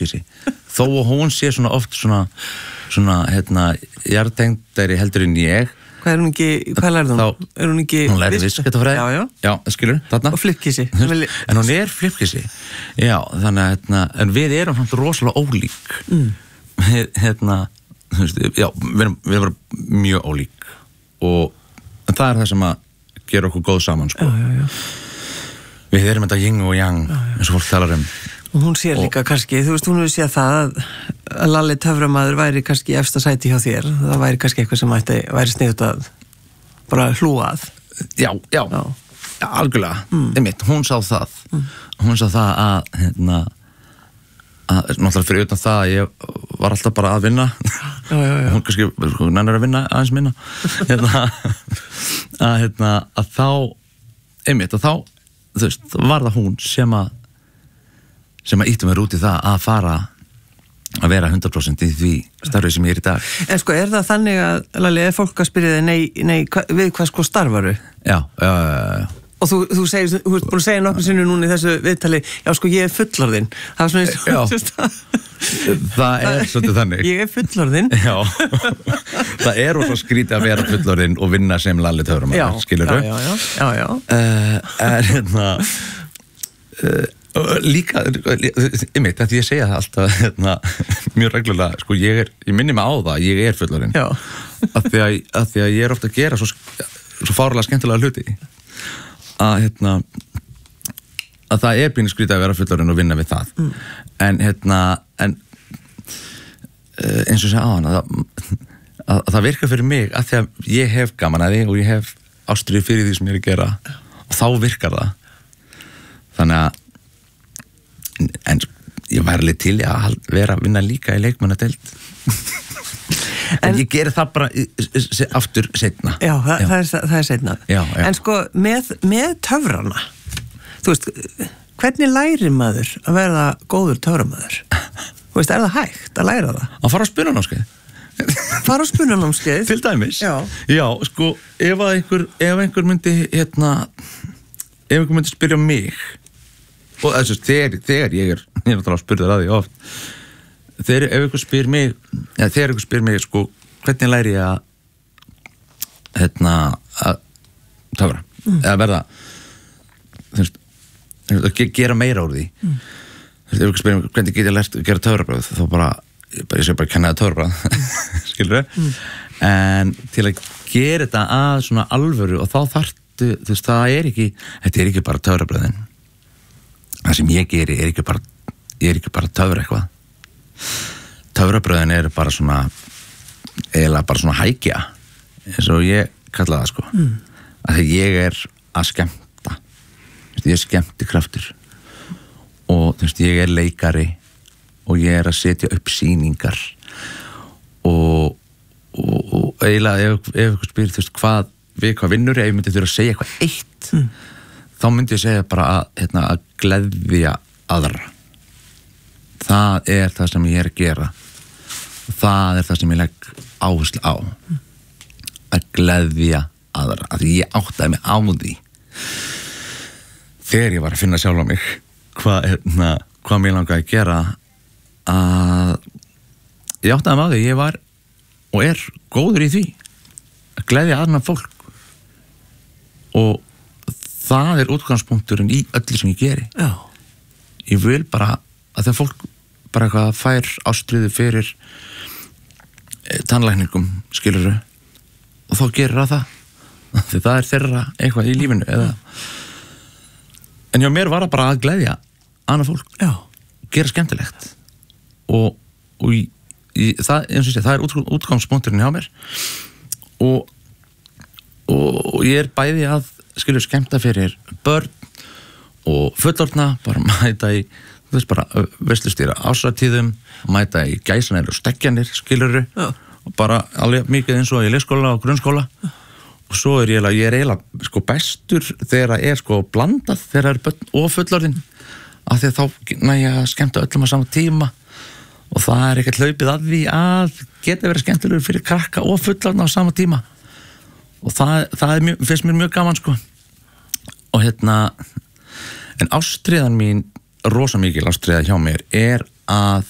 flippkissi þó að hún sé svona oft svona jarðtengdari heldur en ég. Hvað lærði hún? Hún lærði viðskiptafræði. Já, skilur, þarna. Og flippkissi. En hún flippkissi. Já, þannig að en við erum samt rosalega ólík. Þú veist, já, við erum mjög ólík og það það sem að gera okkur góð saman, sko. Já. Við erum þetta yin og yang, eins og fólk talar Og hún sér líka kannski, þú veist, hún hefur séð það að Lalli töframaður væri kannski í efsta sæti hjá þér. Það væri kannski eitthvað sem væri sniðut að bara hlúa að. Já, algjörlega. Hún sá það. Hún sá það að náttúrulega fyrir utan það að ég var alltaf bara að vinna. Já. Hún kannski nennir að vinna aðeins minna. Að þá þú veist, var það hún sem að ýtti mér út í það að fara að vera 100% í því starfið sem ég í dag. En sko, það þannig að, Lalli, ef fólk að spyrja þig, nei, við hvað sko starfaru? Já. Og þú ert búin að segja nokkur sinnum núna í þessu viðtali, já sko, ég fullorðinn. Það var svona eins og... Það svolítið þannig. Ég fullorðinn. Já. Það rosa skrítið að vera fullorðinn og vinna sem Lalli töframaður, skilurðu? Já. Líka, að ég segja það alltaf mjög reglulega, sko, ég minni mig á það, ég fullorðinn. Já. Af því að ég ofta að gera svo fárlega skemmtilega hluti að það pínu skrítið að vera fullorðinn og vinna við það. En eins og segja á hana að það virkar fyrir mig að því að ég hef gaman að því og ég hef ástríðu fyrir því sem ég að gera og þá virkar það. Þannig að en ég væri alveg til að vera að vinna líka í leikmannadeild. En ég geri það bara aftur seinna. Já, það er seinna. Já. En sko, með töfrana, þú veist, hvernig lærir maður að verða góður töframaður? Þú veist, það hægt að læra það? Að fara á spunanámskeið. Fara á spunanámskeið? Til dæmis. Já, sko, ef einhver myndi ef einhver myndi spyrja mig og þess að þegar ég náttúrulega spurður að því oft þegar einhver spyr mig sko, hvernig læri ég að töfra eða verða að gera meira úr því ef einhver spyr mig hvernig get ég lært að gera töfrabröð þá ég sé bara að kenna það töfrabröð skilurðu en til að gera þetta að svona alvöru og þá þarftu þú veist þetta ekki bara töfrabröðin það sem ég geri ég er ekki bara töfra eitthvað töfrabröðin bara svona eiginlega bara svona hækja eins og ég kalla það sko að því ég er að skemmta ég er skemmtikraftur og þú veist ég er leikari og ég er að setja upp sýningar og eiginlega ef ykkur spyrir þú veist hvað vinnur ef ég myndi þurfa að segja eitthvað eitt þá myndi ég segja bara að gleðja aðra það er það sem ég er að gera og það er það sem ég legg áherslu á að gleðja aðra að ég áttaði mig á því þegar ég var að finna sjálf á mig hvað mér langaði að gera að ég áttaði mig á því ég var og er góður í því að gleðja aðra fólk og það útgangspunkturinn í öllu sem ég geri. Já. Ég vil bara að þegar fólk bara eitthvað fær ástríðu fyrir tannlækningum, skilurðu, og þá gerir það. Því það þeirra eitthvað í lífinu. En hjá mér var það bara að gleðja annað fólk. Já. Gera skemmtilegt. Og það, eins og sé, það útgangspunkturinn hjá mér. Og ég bæði að skilur skemmta fyrir börn og fullorðna, bara mæta í þú veist bara veislustýra ásatíðum mæta í gæsanir og stekkjanir skilurðu, og bara alveg mikið eins og í leikskóla og grunnskóla og svo ég er eiginlega sko bestur þegar það sko blandað þegar það börn og fullorðin af því að þá næja að skemmta öllum á sama tíma og það ekkert hlaupið að því að geta verið skemmtilegur fyrir krakka og fullorðna á sama tíma og það finnst mér mjög gaman sko og en ástríðan mín rosa mikil ástríða hjá mér að